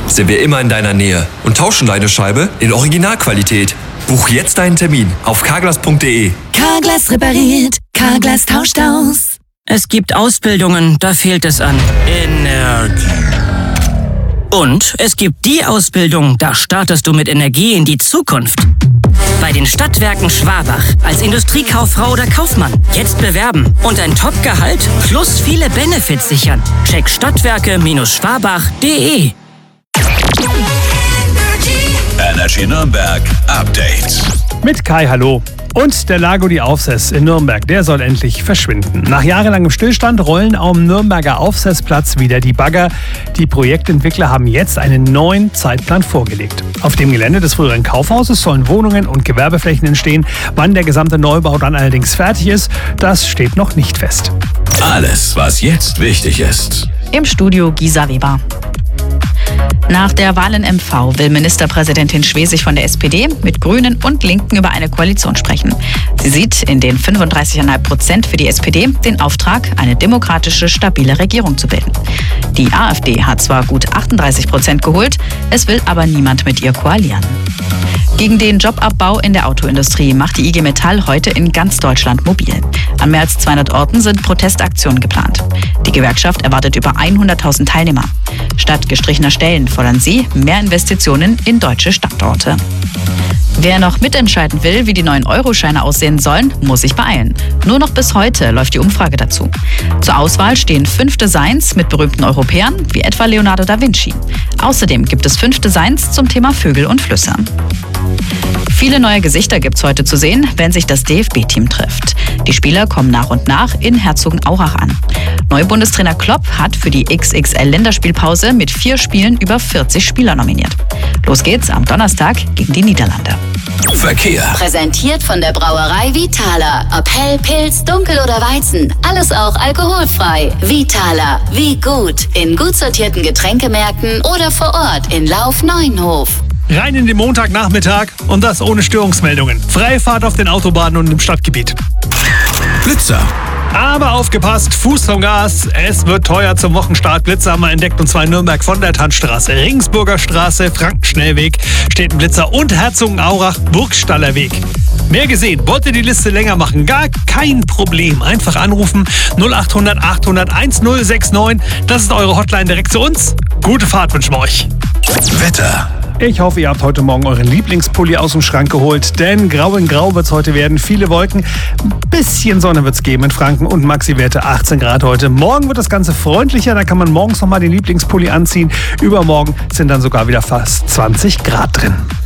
sind wir immer in deiner Nähe und tauschen deine Scheibe in Originalqualität. Buch jetzt deinen Termin auf carglass.de. Carglass repariert, Carglass tauscht aus. Es gibt Ausbildungen, da fehlt es an Energie. Und es gibt die Ausbildung, da startest du mit Energie in die Zukunft. Bei den Stadtwerken Schwabach als Industriekauffrau oder Kaufmann. Jetzt bewerben und ein Top-Gehalt plus viele Benefits sichern. Check stadtwerke-schwabach.de. Energy Nürnberg Update. Mit Kai, hallo. Und der Lago di Aufsess in Nürnberg, der soll endlich verschwinden. Nach jahrelangem Stillstand rollen am Nürnberger Aufsessplatz wieder die Bagger. Die Projektentwickler haben jetzt einen neuen Zeitplan vorgelegt. Auf dem Gelände des früheren Kaufhauses sollen Wohnungen und Gewerbeflächen entstehen. Wann der gesamte Neubau dann allerdings fertig ist, das steht noch nicht fest. Alles, was jetzt wichtig ist. Im Studio Gisa Weber. Nach der Wahl in MV will Ministerpräsidentin Schwesig von der SPD mit Grünen und Linken über eine Koalition sprechen. Sie sieht in den 35,5% für die SPD den Auftrag, eine demokratische, stabile Regierung zu bilden. Die AfD hat zwar gut 38% geholt, es will aber niemand mit ihr koalieren. Gegen den Jobabbau in der Autoindustrie macht die IG Metall heute in ganz Deutschland mobil. An mehr als 200 Orten sind Protestaktionen geplant. Die Gewerkschaft erwartet über 100.000 Teilnehmer. Statt gestrichener Stellen fordern sie mehr Investitionen in deutsche Standorte. Wer noch mitentscheiden will, wie die neuen Euroscheine aussehen sollen, muss sich beeilen. Nur noch bis heute läuft die Umfrage dazu. Zur Auswahl stehen 5 Designs mit berühmten Europäern, wie etwa Leonardo da Vinci. Außerdem gibt es 5 Designs zum Thema Vögel und Flüsse. Viele neue Gesichter gibt's heute zu sehen, wenn sich das DFB-Team trifft. Die Spieler kommen nach und nach in Herzogenaurach an. Neubundestrainer Klopp hat für die XXL-Länderspielpause mit 4 Spielen über 40 Spieler nominiert. Los geht's am Donnerstag gegen die Niederlande. Verkehr. Präsentiert von der Brauerei Vitala. Ob hell, Pilz, dunkel oder Weizen. Alles auch alkoholfrei. Vitala. Wie gut. In gut sortierten Getränkemärkten oder vor Ort in Lauf-Neuenhof. Rein in den Montagnachmittag und das ohne Störungsmeldungen. Freie Fahrt auf den Autobahnen und im Stadtgebiet. Blitzer. Aber aufgepasst, Fuß vom Gas. Es wird teuer zum Wochenstart. Blitzer haben wir entdeckt, und zwar in Nürnberg von der Tannstraße, Regensburger Straße, Frankenschnellweg, steht ein Blitzer und Herzogenaurach, Burgstaller Weg. Mehr gesehen, wollt ihr die Liste länger machen? Gar kein Problem. Einfach anrufen 0800 800 1069. Das ist eure Hotline direkt zu uns. Gute Fahrt wünschen wir euch. Wetter. Ich hoffe, ihr habt heute Morgen euren Lieblingspulli aus dem Schrank geholt, denn grau in grau wird es heute werden. Viele Wolken, ein bisschen Sonne wird es geben in Franken und Maxi-Werte 18 Grad heute. Morgen wird das Ganze freundlicher, da kann man morgens nochmal den Lieblingspulli anziehen. Übermorgen sind dann sogar wieder fast 20 Grad drin.